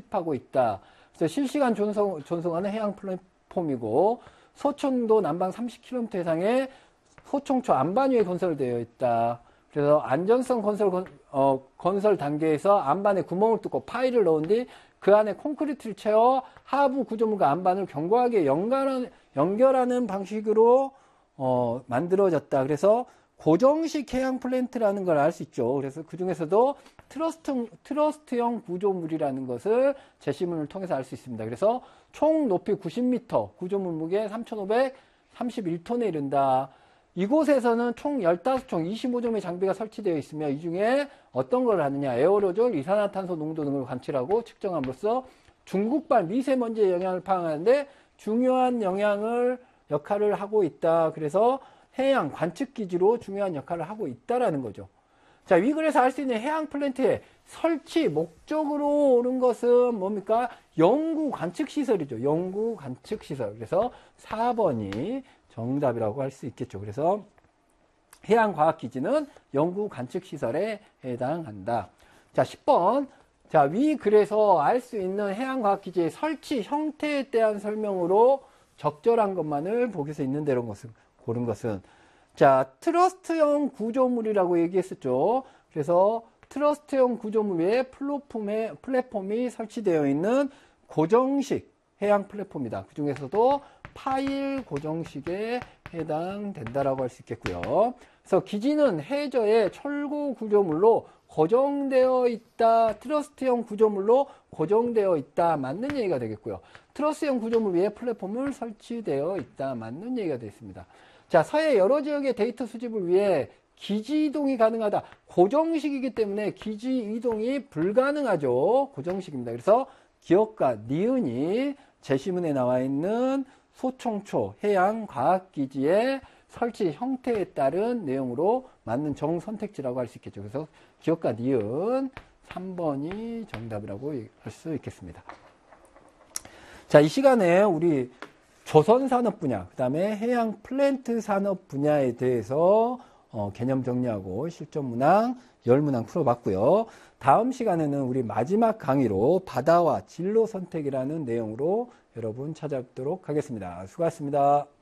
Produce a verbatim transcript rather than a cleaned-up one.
수립하고 있다. 그래서 실시간 전송, 전송하는 해양 플랫폼이고 소총도 남방 삼십 킬로미터 이상의 소총초 안반 위에 건설되어 있다. 그래서 안전성 건설, 건, 어, 건설 단계에서 안반에 구멍을 뚫고 파일을 넣은 뒤 그 안에 콘크리트를 채워 하부 구조물과 안반을 견고하게 연결하는, 연결하는 방식으로 어, 만들어졌다. 그래서 고정식 해양 플랜트라는 걸 알 수 있죠. 그래서 그 중에서도 트러스트, 트러스트형 구조물이라는 것을 제시문을 통해서 알 수 있습니다. 그래서 총 높이 구십 미터, 구조물 무게 삼천오백삼십일 톤에 이른다. 이곳에서는 총 십오 총 이십오 종의 장비가 설치되어 있으며 이 중에 어떤 걸 하느냐, 에어로졸, 이산화탄소 농도 등을 관측하고 측정함으로써 중국발 미세먼지의 영향을 파악하는데 중요한 영향을 역할을 하고 있다. 그래서 해양 관측 기지로 중요한 역할을 하고 있다라는 거죠. 자, 위글에서 알 수 있는 해양 플랜트의 설치 목적으로 오른 것은 뭡니까? 연구 관측 시설이죠. 연구 관측 시설. 그래서 사 번이 정답이라고 할 수 있겠죠. 그래서 해양과학기지는 연구 관측 시설에 해당한다. 자, 십 번. 자, 위 글에서 알 수 있는 해양과학기지의 설치 형태에 대한 설명으로 적절한 것만을 보기서 있는 대로 것은, 고른 것은. 자, 트러스트형 구조물이라고 얘기했었죠. 그래서 트러스트형 구조물 위에 플랫폼에, 플랫폼이 설치되어 있는 고정식 해양 플랫폼이다. 그 중에서도 파일 고정식에 해당된다라고 할 수 있겠고요. 그래서 기지는 해저의 철고 구조물로 고정되어 있다. 트러스트형 구조물로 고정되어 있다. 맞는 얘기가 되겠고요. 트러스형 구조물 위에 플랫폼을 설치되어 있다. 맞는 얘기가 되겠습니다. 자, 서해 여러 지역의 데이터 수집을 위해 기지 이동이 가능하다. 고정식이기 때문에 기지 이동이 불가능하죠. 고정식입니다. 그래서 기억과 니은이 제시문에 나와 있는 소총초 해양과학기지의 설치 형태에 따른 내용으로 맞는 정선택지라고 할 수 있겠죠. 그래서 기억과 니은 삼 번이 정답이라고 할 수 있겠습니다. 자, 이 시간에 우리 조선산업 분야, 그 다음에 해양 플랜트 산업 분야에 대해서 어, 개념 정리하고 실전 문항, 열 문항 풀어봤고요. 다음 시간에는 우리 마지막 강의로 바다와 진로 선택이라는 내용으로 여러분 찾아뵙도록 하겠습니다. 수고하셨습니다.